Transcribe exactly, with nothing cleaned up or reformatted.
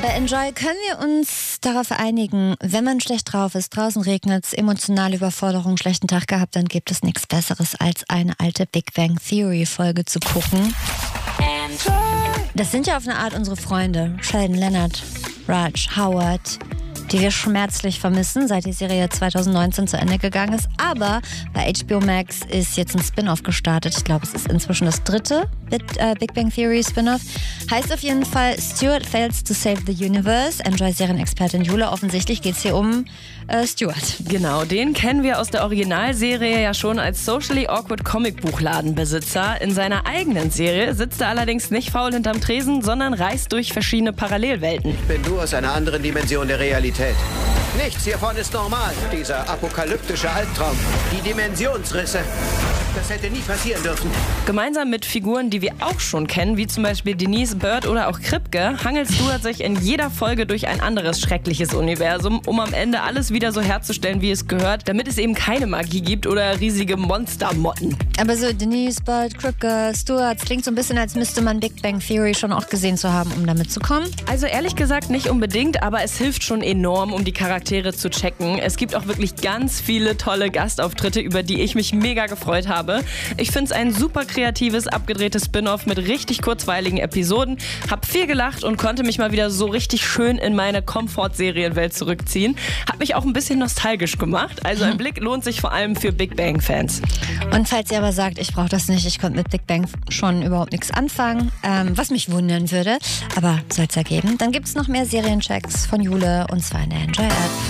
Bei Enjoy können wir uns darauf einigen, wenn man schlecht drauf ist, draußen regnet es, emotionale Überforderung, schlechten Tag gehabt, dann gibt es nichts Besseres, als eine alte Big Bang Theory Folge zu gucken. Das sind ja auf eine Art unsere Freunde, Sheldon, Leonard, Raj, Howard, die wir schmerzlich vermissen, seit die Serie zwanzig neunzehn zu Ende gegangen ist. Aber bei H B O Max ist jetzt ein Spin-off gestartet. Ich glaube, es ist inzwischen das dritte Big Bang Theory Spin-off. Heißt auf jeden Fall Stuart Fails to Save the Universe. Enjoy-Serienexpertin Jule. Offensichtlich geht es hier um äh, Stuart. Genau, den kennen wir aus der Originalserie ja schon als socially awkward Comicbuchladenbesitzer. In seiner eigenen Serie sitzt er allerdings nicht faul hinterm Tresen, sondern reist durch verschiedene Parallelwelten. Bin du aus einer anderen Dimension der Realität. Nichts hiervon ist normal. Dieser apokalyptische Albtraum. Die Dimensionsrisse. Das hätte nie passieren dürfen. Gemeinsam mit Figuren, die wir auch schon kennen, wie zum Beispiel Denise, Bird oder auch Kripke, hangelt Stuart sich in jeder Folge durch ein anderes schreckliches Universum, um am Ende alles wieder so herzustellen, wie es gehört, damit es eben keine Magie gibt oder riesige Monstermotten. Aber so Denise, Bird, Kripke, Stuart, es klingt so ein bisschen, als müsste man Big Bang Theory schon auch gesehen zu haben, um damit zu kommen. Also ehrlich gesagt nicht unbedingt, aber es hilft schon enorm, um die Charaktere zu checken. Es gibt auch wirklich ganz viele tolle Gastauftritte, über die ich mich mega gefreut habe. Ich finde es ein super kreatives, abgedrehtes Spin-off mit richtig kurzweiligen Episoden. Hab viel gelacht und konnte mich mal wieder so richtig schön in meine Komfort-Serienwelt zurückziehen. Hat mich auch ein bisschen nostalgisch gemacht. Also ein Blick lohnt sich vor allem für Big Bang-Fans. Und falls ihr aber sagt, ich brauche das nicht, ich konnte mit Big Bang schon überhaupt nichts anfangen, ähm, was mich wundern würde, aber soll es ja geben, dann gibt es noch mehr Serienchecks von Jule und zwar in der Enjoy-App.